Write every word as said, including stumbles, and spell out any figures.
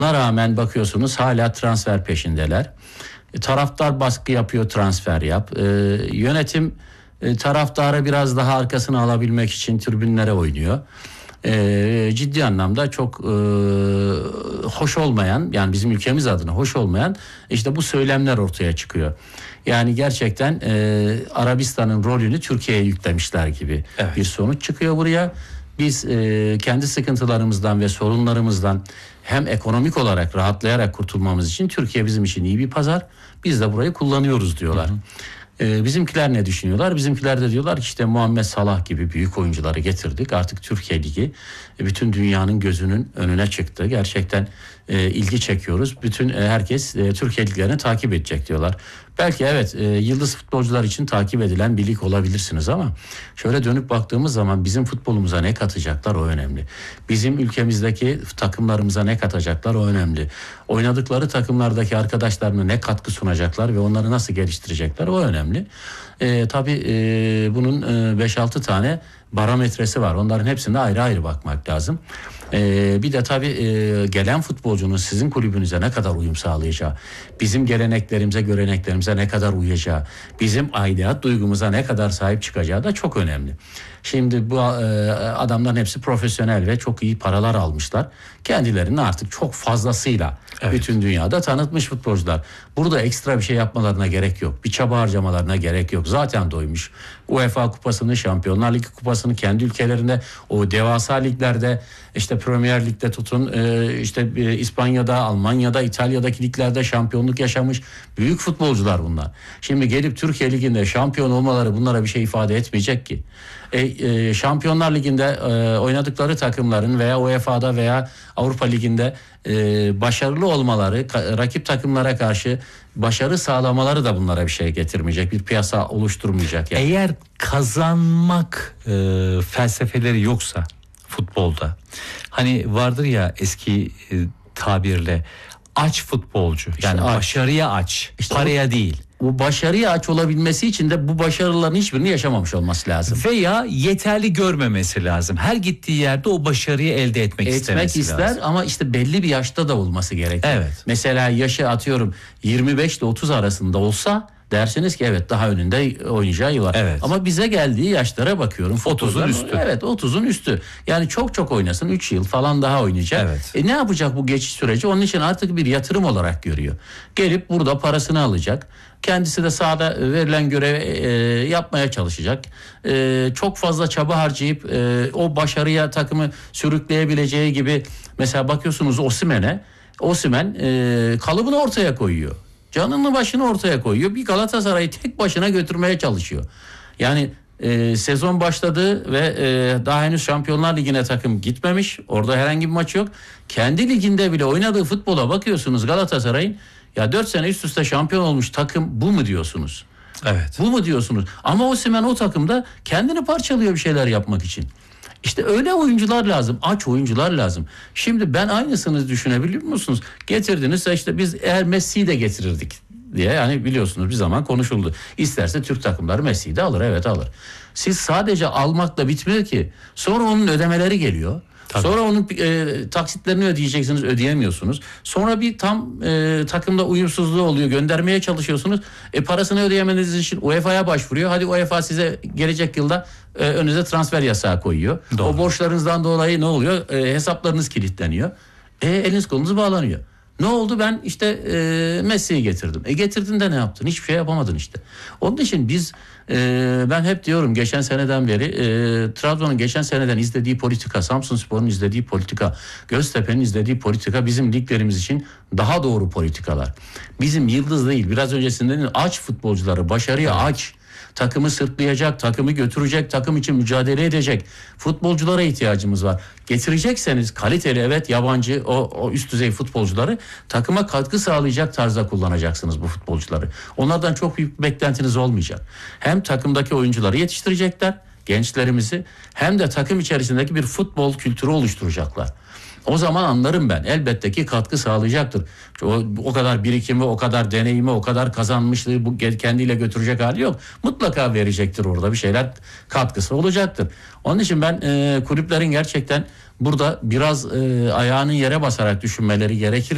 Buna rağmen bakıyorsunuz hala transfer peşindeler. E, taraftar baskı yapıyor, transfer yap. E, yönetim e, taraftarı biraz daha arkasına alabilmek için tribünlere oynuyor. E, ciddi anlamda çok e, hoş olmayan, yani bizim ülkemiz adına hoş olmayan işte bu söylemler ortaya çıkıyor. Yani gerçekten e, Arabistan'ın rolünü Türkiye'ye yüklemişler gibi evet. bir sonuç çıkıyor buraya. Biz e, kendi sıkıntılarımızdan ve sorunlarımızdan hem ekonomik olarak rahatlayarak kurtulmamız için Türkiye bizim için iyi bir pazar. Biz de burayı kullanıyoruz diyorlar. Hı hı. E, bizimkiler ne düşünüyorlar? Bizimkiler de diyorlar ki işte Muhammed Salah gibi büyük oyuncuları getirdik. Artık Türkiye Ligi e, bütün dünyanın gözünün önüne çıktı. Gerçekten e, ilgi çekiyoruz. Bütün e, herkes e, Türkiye liglerini takip edecek diyorlar. Belki evet e, yıldız futbolcular için takip edilen bir lig olabilirsiniz ama şöyle dönüp baktığımız zaman bizim futbolumuza ne katacaklar o önemli. Bizim ülkemizdeki takımlarımıza ne katacaklar o önemli. Oynadıkları takımlardaki arkadaşlarına ne katkı sunacaklar ve onları nasıl geliştirecekler o önemli. E, tabii e, bunun e, beş altı tane barometresi var. Onların hepsine ayrı ayrı bakmak lazım. Ee, bir de tabii e, gelen futbolcunun sizin kulübünüze ne kadar uyum sağlayacağı, bizim geleneklerimize, göreneklerimize ne kadar uyacağı, bizim aidiyet duygumuza ne kadar sahip çıkacağı da çok önemli. Şimdi bu e, adamların hepsi profesyonel ve çok iyi paralar almışlar. Kendilerini artık çok fazlasıyla evet. bütün dünyada tanıtmış futbolcular. Burada ekstra bir şey yapmalarına gerek yok. Bir çaba harcamalarına gerek yok. Zaten doymuş. UEFA kupasını, Şampiyonlar Ligi kupasını kendi ülkelerinde, o devasa liglerde, işte Premier Lig'de tutun, işte İspanya'da, Almanya'da, İtalya'daki liglerde şampiyonluk yaşamış büyük futbolcular bunlar. Şimdi gelip Türkiye Ligi'nde şampiyon olmaları bunlara bir şey ifade etmeyecek ki. E, e, Şampiyonlar Ligi'nde e, oynadıkları takımların veya U E F A'da veya Avrupa Ligi'nde e, başarılı olmaları, ka- rakip takımlara karşı başarı sağlamaları da bunlara bir şey getirmeyecek, bir piyasa oluşturmayacak. Yani. Eğer kazanmak e, felsefeleri yoksa futbolda, hani vardır ya eski e, tabirle aç futbolcu, yani işte başarıya aç, işte paraya o, değil. Bu başarıya aç olabilmesi için de bu başarıların hiçbirini yaşamamış olması lazım. Veya yeterli görmemesi lazım. Her gittiği yerde o başarıyı elde etmek, etmek istemesi ister, lazım. Ama işte belli bir yaşta da olması gerekiyor. Evet. Mesela yaşı atıyorum yirmi beş ile otuz arasında olsa dersiniz ki evet daha önünde oynayacağı yıl var. Evet. Ama bize geldiği yaşlara bakıyorum. otuzun üstü. Evet, otuzun üstü. Yani çok çok oynasın, üç yıl falan daha oynayacak. Evet. E ne yapacak bu geçiş süreci? Onun için artık bir yatırım olarak görüyor. Gelip burada parasını alacak. Kendisi de sahada verilen görevi e, yapmaya çalışacak. E, çok fazla çaba harcayıp e, o başarıya takımı sürükleyebileceği gibi, mesela bakıyorsunuz Osimhen'e. Osimhen e, kalıbını ortaya koyuyor. Canını başını ortaya koyuyor. Bir Galatasaray'ı tek başına götürmeye çalışıyor. Yani e, sezon başladı ve e, daha henüz Şampiyonlar Ligi'ne takım gitmemiş. Orada herhangi bir maç yok. Kendi liginde bile oynadığı futbola bakıyorsunuz Galatasaray'ın. Ya dört sene üst üste şampiyon olmuş takım bu mu diyorsunuz? Evet. Bu mu diyorsunuz? Ama Osimhen o takımda kendini parçalıyor bir şeyler yapmak için. İşte öyle oyuncular lazım. Aç oyuncular lazım. Şimdi ben aynısını düşünebiliyor musunuz? Getirdiniz işte biz eğer Messi'yi de getirirdik diye, yani biliyorsunuz bir zaman konuşuldu. İsterse Türk takımları Messi'yi de alır, evet alır. Siz sadece almakla bitmiyor ki. Sonra onun ödemeleri geliyor. Tabii. Sonra onun e, taksitlerini ödeyeceksiniz, ödeyemiyorsunuz. Sonra bir tam e, takımda uyumsuzluğu oluyor, göndermeye çalışıyorsunuz. E, parasını ödeyemediğiniz için U E F A'ya başvuruyor. Hadi U E F A size gelecek yılda e, önünüze transfer yasağı koyuyor. Doğru. O borçlarınızdan dolayı ne oluyor? E, hesaplarınız kilitleniyor. E, eliniz kolunuz bağlanıyor. Ne oldu? Ben işte e, Messi'yi getirdim. E getirdin de ne yaptın? Hiçbir şey yapamadın işte. Onun için biz e, ben hep diyorum geçen seneden beri e, Trabzon'un geçen seneden izlediği politika, Samsunspor'un izlediği politika, Göztepe'nin izlediği politika bizim liglerimiz için daha doğru politikalar. Bizim yıldız değil, biraz öncesinden aç futbolcuları, başarıya aç. Takımı sırtlayacak, takımı götürecek, takım için mücadele edecek futbolculara ihtiyacımız var. Getirecekseniz kaliteli, evet, yabancı o, o üst düzey futbolcuları takıma katkı sağlayacak tarzda kullanacaksınız bu futbolcuları. Onlardan çok büyük bir beklentiniz olmayacak. Hem takımdaki oyuncuları yetiştirecekler, gençlerimizi, hem de takım içerisindeki bir futbol kültürü oluşturacaklar. O zaman anlarım ben. Elbette ki katkı sağlayacaktır. O, o kadar birikimi, o kadar deneyimi, o kadar kazanmışlığı bu kendiyle götürecek hali yok. Mutlaka verecektir orada bir şeyler, katkısı olacaktır. Onun için ben e, kulüplerin gerçekten burada biraz e, ayağının yere basarak düşünmeleri gerekir.